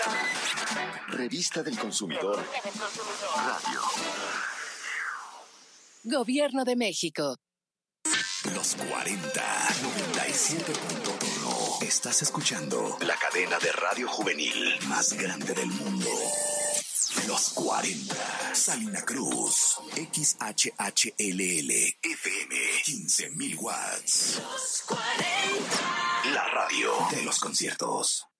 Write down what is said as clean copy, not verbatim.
Revista del Consumidor. Radio. Gobierno de México. Los 40, 97.1. Estás escuchando la cadena de radio juvenil más grande del mundo. Los 40. Salina Cruz. XHHLL. FM. 15,000 watts. Los 40. La radio de los conciertos.